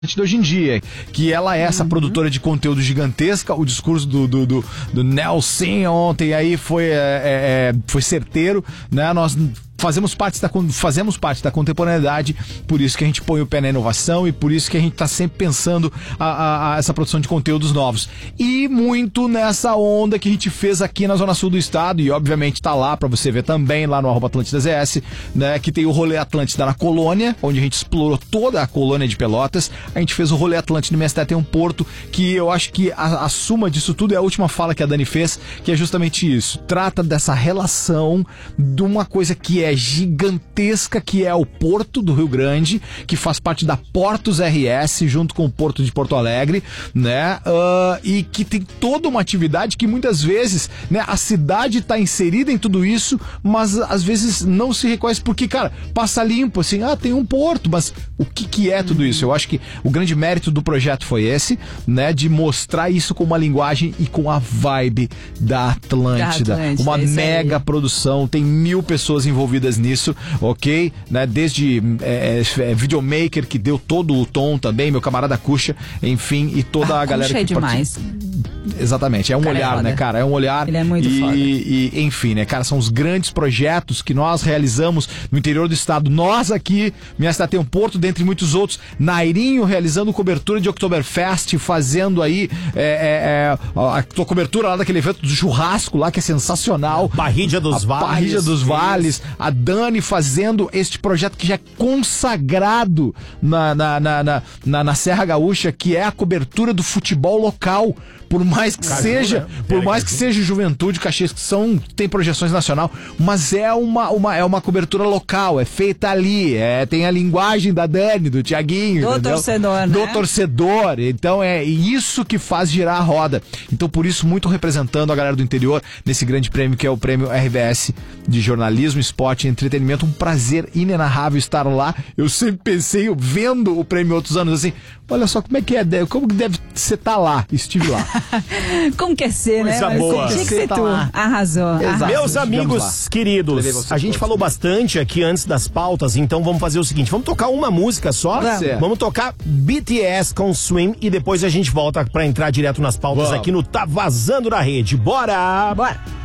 de hoje em dia, que ela é essa produtora de conteúdo gigantesca. O discurso do Nelson ontem aí foi certeiro, né? Nós fazemos parte da contemporaneidade, por isso que a gente põe o pé na inovação e por isso que a gente está sempre pensando essa produção de conteúdos novos. E muito nessa onda que a gente fez aqui na Zona Sul do estado, e obviamente está lá para você ver também, lá no @AtlântidaZS, né, que tem o Rolê Atlântida na Colônia, onde a gente explorou toda a colônia de Pelotas. A gente fez o Rolê Atlântida no MST tem um porto, que eu acho que a suma disso tudo é a última fala que a Dani fez, que é justamente isso. Trata dessa relação de uma coisa que é gigantesca, que é o Porto do Rio Grande, que faz parte da Portos RS, junto com o Porto de Porto Alegre, né? E que tem toda uma atividade que muitas vezes, né, a cidade está inserida em tudo isso, mas às vezes não se reconhece porque, cara, passa limpo, assim, tem um porto, mas o que é tudo isso? Eu acho que o grande mérito do projeto foi esse, né, de mostrar isso com uma linguagem e com a vibe da Atlântida. Uma mega produção, tem 1000 pessoas envolvidas nisso, ok? Né? Desde videomaker, que deu todo o tom também, meu camarada Cuxa, enfim, e toda a galera que demais. Exatamente, é um olhar, né, cara? É um olhar. Ele é muito foda. E, enfim, né, cara, são os grandes projetos que nós realizamos no interior do estado. Nós aqui, minha cidade tem um porto, dentre muitos outros. Nairinho realizando cobertura de Oktoberfest, fazendo aí a tua cobertura lá daquele evento do churrasco lá, que é sensacional. Barriga dos Vales. Barriga dos Vales. A Dani fazendo este projeto que já é consagrado na Serra Gaúcha, que é a cobertura do futebol local. Por mais que seja Juventude, Caxias, que tem projeções nacional, mas é uma cobertura local, é feita ali, tem a linguagem da Dani, do Tiaguinho, do torcedor, né? Do torcedor. Então é isso que faz girar a roda. Então por isso, muito representando a galera do interior nesse grande prêmio que é o prêmio RBS de jornalismo, esporte e entretenimento. Um prazer inenarrável estar lá. Eu sempre pensei, vendo o prêmio outros anos, assim, olha só como é que como que deve ser estar lá. Estive lá. Como quer ser, coisa né? Boa. Tinha que ser tu. Arrasou. Meus amigos queridos, a gente falou bastante aqui antes das pautas, então vamos fazer o seguinte, vamos tocar uma música só, vamos tocar BTS com Swim e depois a gente volta pra entrar direto nas pautas aqui no Tá Vazando na Rede. Bora! Bora!